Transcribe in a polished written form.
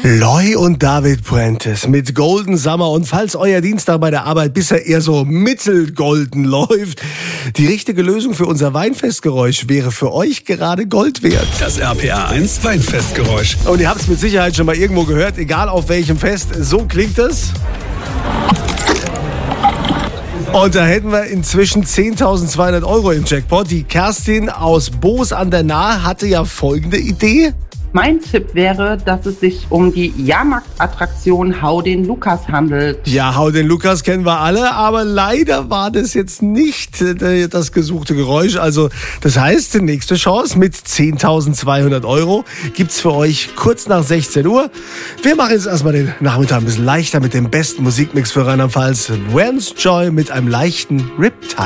Loy und David Puentes mit Golden Summer. Und falls euer Dienstag bei der Arbeit bisher eher so mittelgolden läuft, die richtige Lösung für unser Weinfestgeräusch wäre für euch gerade Gold wert. Das RPA 1 Weinfestgeräusch. Und ihr habt es mit Sicherheit schon mal irgendwo gehört, egal auf welchem Fest. So klingt es. Und da hätten wir inzwischen 10.200 Euro im Jackpot. Die Kerstin aus Boos an der Nahe hatte ja folgende Idee. Mein Tipp wäre, dass es sich um die Jahrmarktattraktion Hau den Lukas handelt. Ja, Hau den Lukas kennen wir alle, aber leider war das jetzt nicht das gesuchte Geräusch. Also das heißt, die nächste Chance mit 10.200 Euro gibt's für euch kurz nach 16 Uhr. Wir machen jetzt erstmal den Nachmittag ein bisschen leichter mit dem besten Musikmix für Rheinland-Pfalz. Vance Joy mit einem leichten Riptide.